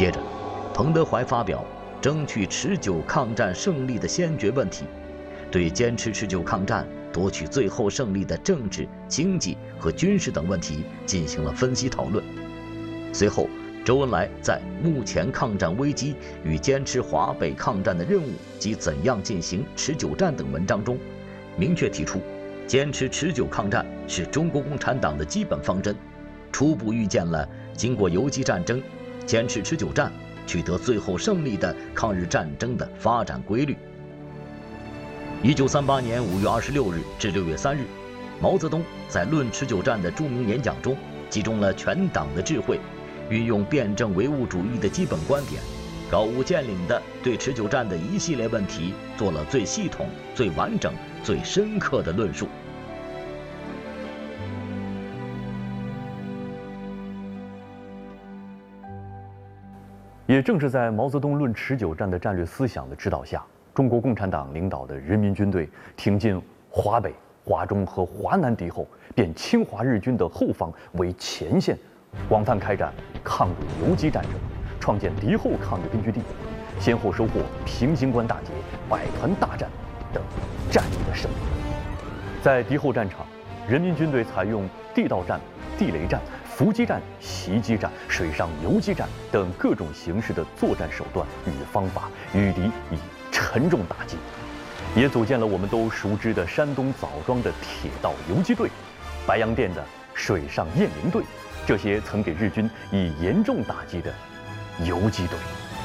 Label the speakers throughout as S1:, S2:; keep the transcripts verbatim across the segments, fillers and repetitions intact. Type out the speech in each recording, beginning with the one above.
S1: 接着，彭德怀发表争取持久抗战胜利的先决问题，对坚持持久抗战、夺取最后胜利的政治、经济和军事等问题进行了分析讨论。随后，周恩来在《目前抗战危机与坚持华北抗战的任务及怎样进行持久战》等文章中，明确提出，坚持持久抗战是中国共产党的基本方针，初步预见了经过游击战争、坚持持久战、取得最后胜利的抗日战争的发展规律。一九三八年五月二十六日至六月三日，毛泽东在论持久战的著名演讲中，集中了全党的智慧，运用辩证唯物主义的基本观点，高屋建瓴地对持久战的一系列问题做了最系统、最完整、最深刻的论述。
S2: 也正是在毛泽东论持久战的战略思想的指导下，中国共产党领导的人民军队挺进华北、华中和华南敌后，变侵华日军的后方为前线，广泛开展抗日游击战争，创建敌后抗日根据地，先后收获平型关大捷、百团大战等战役的胜利。在敌后战场，人民军队采用地道战、地雷战、伏击战、袭击战、水上游击战等各种形式的作战手段与方法，与敌以沉重打击，也组建了我们都熟知的山东枣庄的铁道游击队、白洋淀的水上雁翎队，这些曾给日军以严重打击的游击队。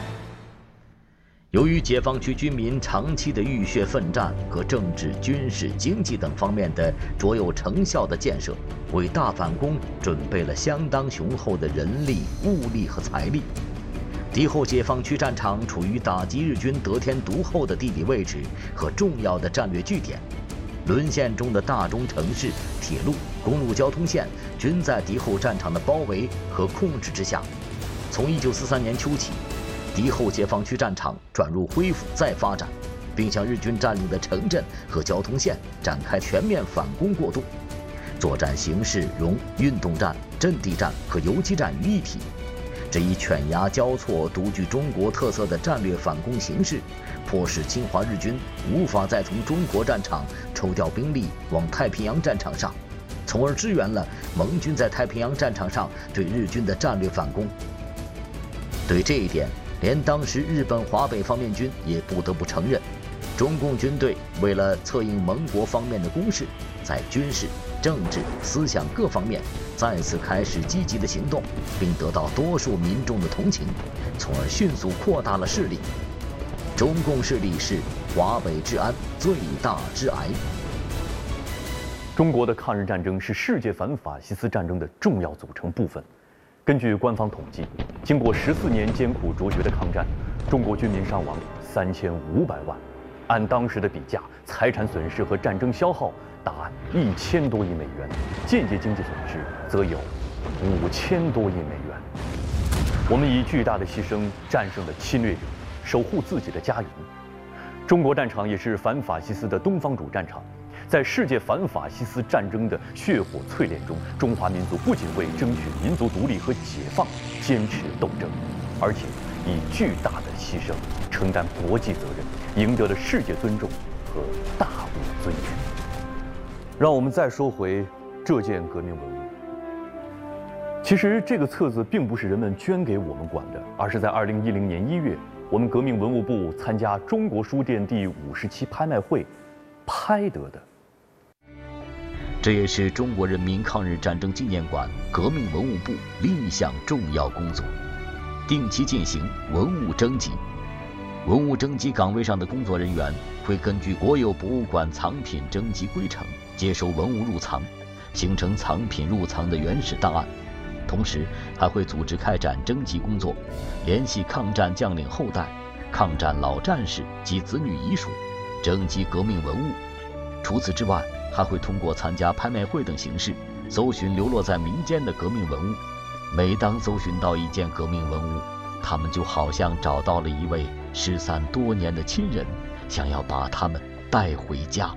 S1: 由于解放区军民长期的浴血奋战和政治、军事、经济等方面的卓有成效的建设，为大反攻准备了相当雄厚的人力、物力和财力。敌后解放区战场处于打击日军得天独厚的地理位置和重要的战略据点，沦陷中的大中城市、铁路、公路交通线均在敌后战场的包围和控制之下。从一九四三年秋起，敌后解放区战场转入恢复再发展，并向日军占领的城镇和交通线展开全面反攻过渡。作战形势融运动战、阵地战和游击战于一体。这一犬牙交错、独具中国特色的战略反攻形势，迫使侵华日军无法再从中国战场抽调兵力往太平洋战场上，从而支援了盟军在太平洋战场上对日军的战略反攻。对这一点，连当时日本华北方面军也不得不承认，中共军队为了策应盟国方面的攻势，在军事、政治、思想各方面再次开始积极的行动，并得到多数民众的同情，从而迅速扩大了势力。中共势力是华北治安最大之癌。
S2: 中国的抗日战争是世界反法西斯战争的重要组成部分。根据官方统计，经过十四年艰苦卓绝的抗战，中国军民伤亡三千五百万，按当时的比价，财产损失和战争消耗达一千多亿美元，间接经济损失则有五千多亿美元。我们以巨大的牺牲战胜了侵略者，守护自己的家园。中国战场也是反法西斯的东方主战场。在世界反法西斯战争的血火淬炼中，中华民族不仅为争取民族独立和解放坚持斗争，而且以巨大的牺牲承担国际责任，赢得了世界尊重和大物尊严。让我们再说回这件革命文物。其实这个册子并不是人们捐给我们管的，而是在二零一零年一月，我们革命文物部参加中国书店第五十期拍卖会拍得的。
S1: 这也是中国人民抗日战争纪念馆革命文物部另一项重要工作，定期进行文物征集。文物征集岗位上的工作人员会根据国有博物馆藏品征集规程，接收文物入藏，形成藏品入藏的原始档案。同时还会组织开展征集工作，联系抗战将领后代、抗战老战士及子女遗属，征集革命文物。除此之外，还会通过参加拍卖会等形式，搜寻流落在民间的革命文物。每当搜寻到一件革命文物，他们就好像找到了一位失散多年的亲人，想要把他们带回家。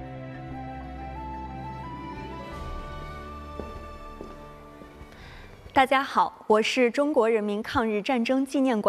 S3: 大家好，我是中国人民抗日战争纪念馆